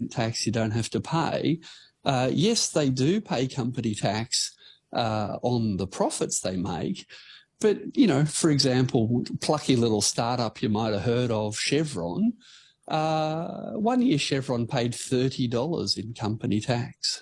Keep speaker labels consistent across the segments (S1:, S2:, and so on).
S1: rent tax you don't have to pay. Yes, they do pay company tax on the profits they make. But, for example, plucky little startup you might have heard of, Chevron, 1 year Chevron paid $30 in company tax.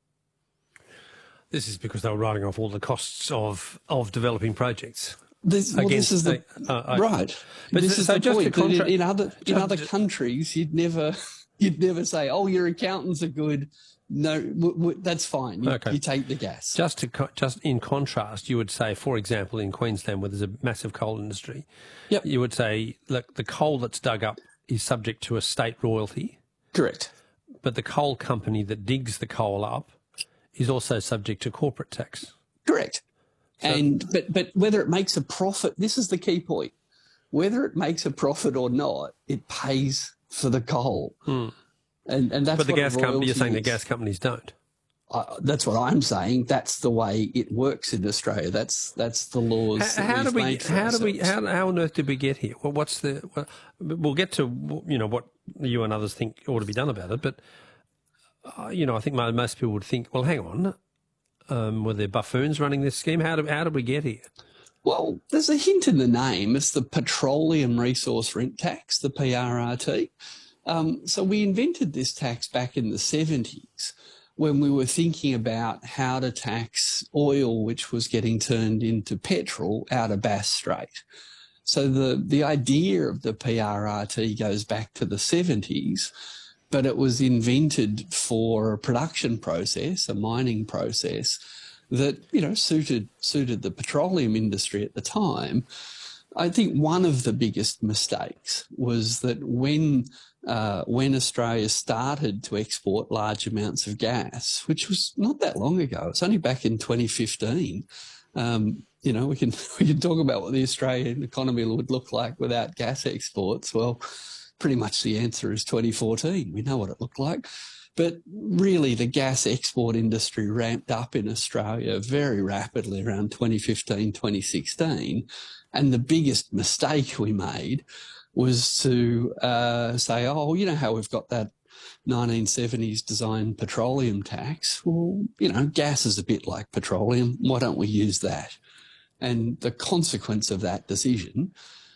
S2: This is because they were writing off all the costs of developing projects.
S1: This is the right. But this is the point. In other countries, you'd never say, "Oh, your accountants are good." No, that's fine. You take the gas.
S2: Just in contrast, you would say, for example, in Queensland, where there's a massive coal industry, you would say, look, the coal that's dug up is subject to a state royalty.
S1: Correct.
S2: But the coal company that digs the coal up is also subject to corporate tax.
S1: Correct. So, but whether it makes a profit, this is the key point. Whether it makes a profit or not, it pays for the coal. And that's
S2: but the
S1: what
S2: gas company, you're saying the
S1: is.
S2: gas companies don't.
S1: That's what I'm saying. That's the way it works in Australia. That's the laws. How
S2: on earth did we get here? Well, we'll get to what you and others think ought to be done about it. But I think most people would think, well, hang on, were there buffoons running this scheme? How did we get here?
S1: Well, there's a hint in the name. It's the Petroleum Resource Rent Tax, the PRRT. So we invented this tax back in the 70s when we were thinking about how to tax oil, which was getting turned into petrol out of Bass Strait. So the idea of the PRRT goes back to the 70s, but it was invented for a production process, a mining process that, suited the petroleum industry at the time. I think one of the biggest mistakes was that when Australia started to export large amounts of gas, which was not that long ago, it's only back in 2015. We can talk about what the Australian economy would look like without gas exports. Well, pretty much the answer is 2014. We know what it looked like. But really, the gas export industry ramped up in Australia very rapidly around 2015, 2016. And the biggest mistake we made was to say, how we've got that 1970s designed petroleum tax. Well, gas is a bit like petroleum. Why don't we use that? And the consequence of that decision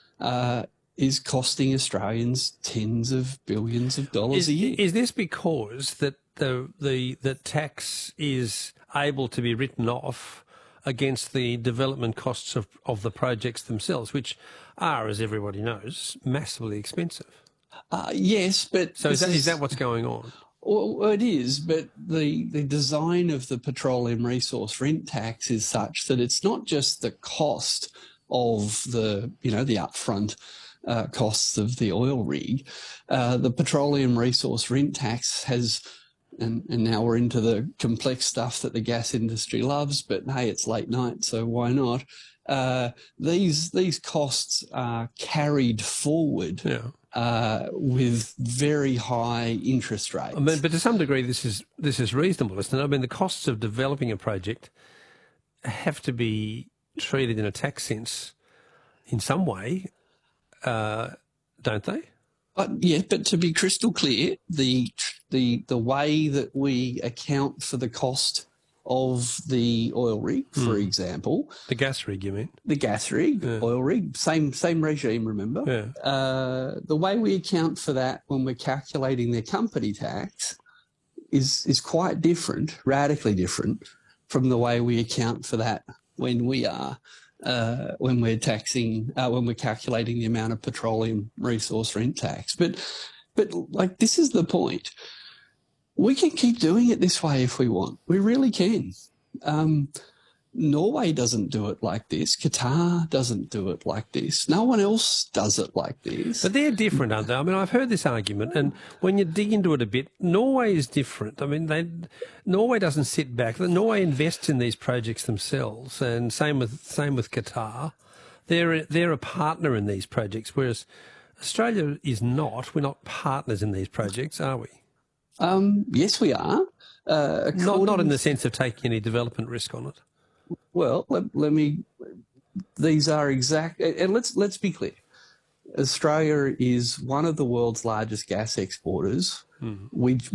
S1: is costing Australians tens of billions of dollars a year.
S2: Is this because that the tax is able to be written off against the development costs of the projects themselves, which are, as everybody knows, massively expensive?
S1: Yes, but...
S2: So is that what's going on?
S1: Well, it is, but the design of the petroleum resource rent tax is such that it's not just the cost of the upfront costs of the oil rig. The petroleum resource rent tax has, and now we're into the complex stuff that the gas industry loves, but hey, it's late night, so why not? These costs are carried forward with very high interest rates.
S2: I mean, but to some degree, this is reasonable, isn't it? I mean, the costs of developing a project have to be treated in a tax sense in some way, don't they?
S1: But to be crystal clear, the way that we account for the cost of the oil rig, for example.
S2: The gas rig, you mean?
S1: The gas rig, oil rig, same regime, remember?
S2: Yeah.
S1: The way we account for that when we're calculating their company tax is quite different, radically different from the way we account for that when we're calculating the amount of petroleum resource rent tax. But this is the point. We can keep doing it this way if we want. We really can. Norway doesn't do it like this. Qatar doesn't do it like this. No one else does it like this.
S2: But they're different, aren't they? I mean, I've heard this argument, and when you dig into it a bit, Norway is different. I mean, Norway doesn't sit back. Norway invests in these projects themselves, and same with Qatar. They're a partner in these projects, whereas Australia is not. We're not partners in these projects, are we?
S1: Yes, we are.
S2: Not in the sense of taking any development risk on it.
S1: Well, let me. These are exact, and let's be clear. Australia is one of the world's largest gas exporters. We